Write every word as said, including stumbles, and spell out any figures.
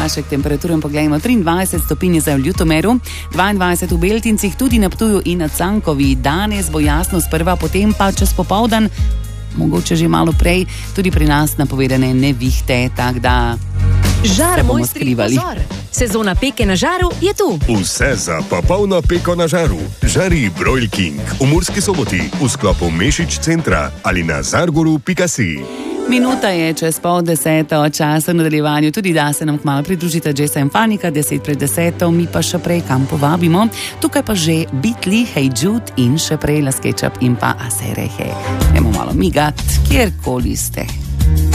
podaljšek temperature, poglejmo, triindvajset stopinj za v Ljutomeru, dvaindvajset v Beltincih, tudi na Ptuju in na Cankovi. Danes bo jasno sprva, potem pa čez popoldan, mogoče že malo prej, tudi pri nas napovedane nevihte, tak da Žar, se bomo mojstri, skrivali. pozor. Sezona peke na žaru je tu. Vse za popolno peko na žaru. Žari Broil King v Murski Soboti v sklopu Mešič centra ali na zargoru pika si. Minuta je čez pol deseto, čas v nadaljevanju, tudi da se nam kmalu pridružita Jessa in Fanika, deset pred deseto, mi pa še prej kam povabimo. Tukaj pa že Beatli, Hey Jude in še prej La Sketchup in pa Aserehe. Nemo malo migat, kjerkoli ste.